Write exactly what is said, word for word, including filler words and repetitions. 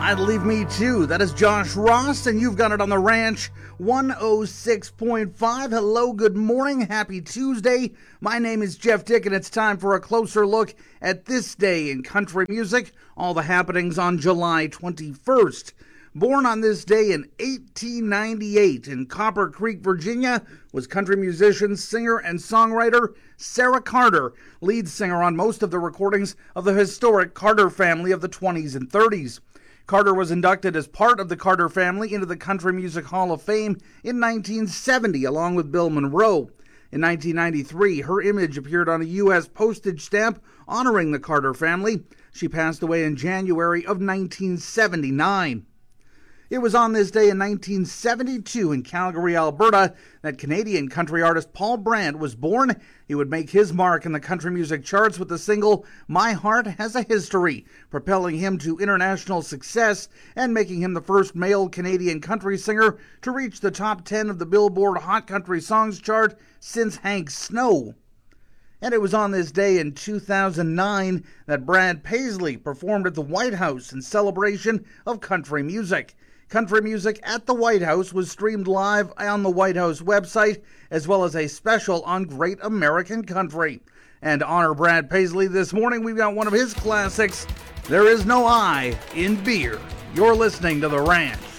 I'd leave me too. That is Josh Ross, and you've got it on the Ranch one oh six point five. Hello, good morning, happy Tuesday. My name is Jeff Dick, and it's time for a closer look at this day in country music, all the happenings on July twenty-first. Born on this day in eighteen ninety-eight in Copper Creek, Virginia, was country musician, singer, and songwriter Sarah Carter, lead singer on most of the recordings of the historic Carter family of the twenties and thirties. Carter was inducted as part of the Carter family into the Country Music Hall of Fame in nineteen seventy, along with Bill Monroe. In nineteen ninety-three, her image appeared on a U S postage stamp honoring the Carter family. She passed away in January of nineteen seventy-nine. It was on this day in nineteen seventy-two in Calgary, Alberta, that Canadian country artist Paul Brand was born. He would make his mark in the country music charts with the single My Heart Has a History, propelling him to international success and making him the first male Canadian country singer to reach the top ten of the Billboard Hot Country Songs chart since Hank Snow. And it was on this day in two thousand nine that Brad Paisley performed at the White House in celebration of country music. Country music at the White House was streamed live on the White House website, as well as a special on Great American Country. And to honor Brad Paisley this morning, we've got one of his classics, There Is No I in Beer. You're listening to The Ranch.